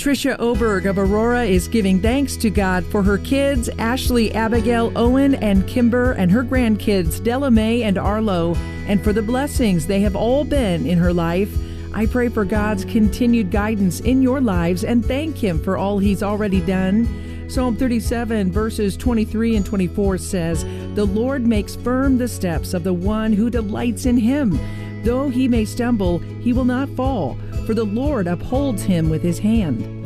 Patricia Oberg of Aurora is giving thanks to God for her kids, Ashley, Abigail, Owen, and Kimber, and her grandkids, Della Mae and Arlo, and for the blessings they have all been in her life. I pray for God's continued guidance in your lives and thank Him for all He's already done. Psalm 37 verses 23 and 24 says, "The Lord makes firm the steps of the one who delights in Him. Though he may stumble, he will not fall, for the Lord upholds him with His hand."